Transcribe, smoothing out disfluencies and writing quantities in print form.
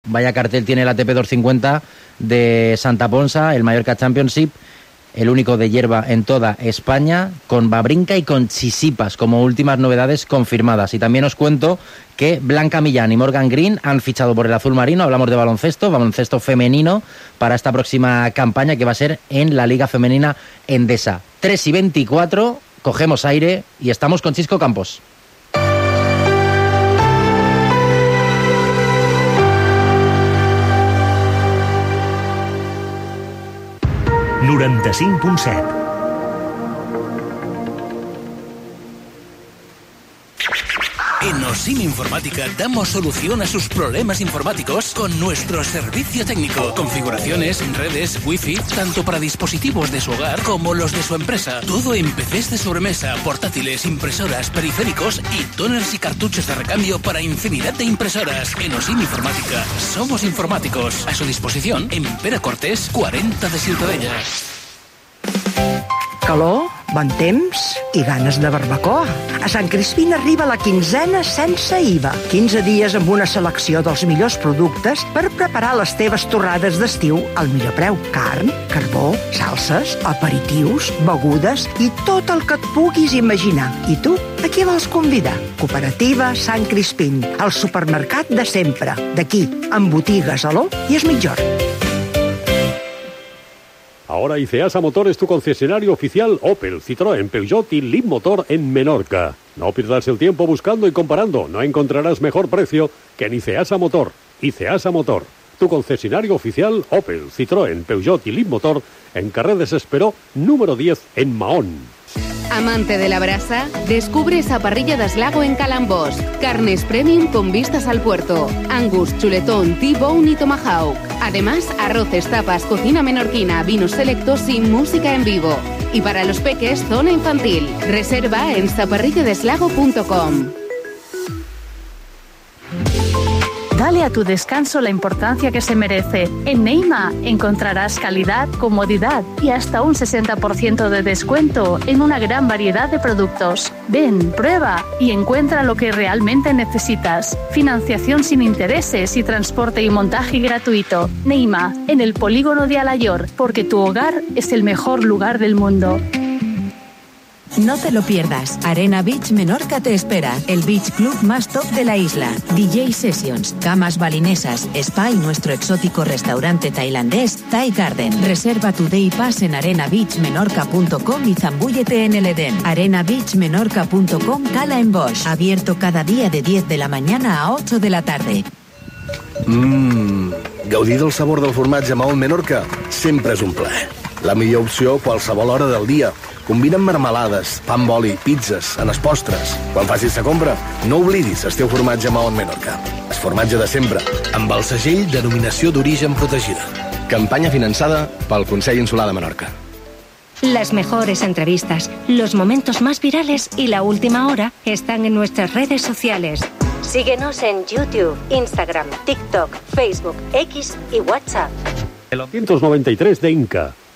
vaya cartel tiene el ATP 250 de Santa Ponsa, el Mallorca Championship, el único de hierba en toda España, con Babrinka y con Tsitsipas como últimas novedades confirmadas. Y también os cuento que Blanca Millán y Morgan Green han fichado por el azul marino. Hablamos de baloncesto femenino para esta próxima campaña que va a ser en la Liga Femenina Endesa. 3:24, cogemos aire y estamos con Xisco Campos. En Osim Informática damos solución a sus problemas informáticos con nuestro servicio técnico. Configuraciones, redes, wifi, tanto para dispositivos de su hogar como los de su empresa. Todo en PCs de sobremesa, portátiles, impresoras, periféricos y tóners y cartuchos de recambio para infinidad de impresoras. En Osim Informática somos informáticos. A su disposición en Pere Cortés 40 de Ciutadella. Calor, bon temps i ganes de barbacoa. A Sant Crispín arriba la quinzena sense IVA. 15 dies amb una selecció dels millors productes per preparar les teves torrades d'estiu al millor preu. Carn, carbó, salses, aperitius, begudes i tot el que et puguis imaginar. I tu, a qui vols convidar? Cooperativa Sant Crispín, el supermercat de sempre. D'aquí, amb botigues a l'O i es Mitjor. Ahora Iceasa Motor es tu concesionario oficial Opel, Citroën, Peugeot y Leapmotor en Menorca. No pierdas el tiempo buscando y comparando. No encontrarás mejor precio que en Iceasa Motor. Iceasa Motor, tu concesionario oficial Opel, Citroën, Peugeot y Leapmotor en Carrer Desesperó, número 10 en Mahón. Amante de la brasa, descubre esa parrilla de Aslago en Calambós. Carnes premium con vistas al puerto. Angus, chuletón, T-bone y tomahawk. Además, arroces, tapas, cocina menorquina, vinos selectos y música en vivo. Y para los peques, zona infantil. Reserva en zaparrilladeslago.com. Dale a tu descanso la importancia que se merece. En Neima encontrarás calidad, comodidad y hasta un 60% de descuento en una gran variedad de productos. Ven, prueba y encuentra lo que realmente necesitas. Financiación sin intereses y transporte y montaje gratuito. Neima, en el polígono de Alayor, porque tu hogar es el mejor lugar del mundo. No te lo pierdas. Arena Beach Menorca te espera. El beach club más top de la isla. DJ Sessions, camas balinesas, spa y nuestro exótico restaurante tailandés Thai Garden. Reserva tu day pass en arenabeachmenorca.com y zambúllete en el Edén. arenabeachmenorca.com Cala en Bosch. Abierto cada día de 10 de la mañana a 8 de la tarde. Gaudir del sabor del formatge Mahón Menorca sempre és un plaer. La millor opció a qualsevol hora del dia. Combina marmelades, pa amb oli, pizzas, en els postres. Quan facis la compra, no oblidis el teu formatge Mahón Menorca. El formatge de sempre, amb el segell Denominació d'Origen Protegida. Campanya finançada pel Consell Insular de Menorca. Las mejores entrevistas, los momentos más virales y la última hora están en nuestras redes sociales. Síguenos en YouTube, Instagram, TikTok, Facebook, X y WhatsApp. El 293 de Inca.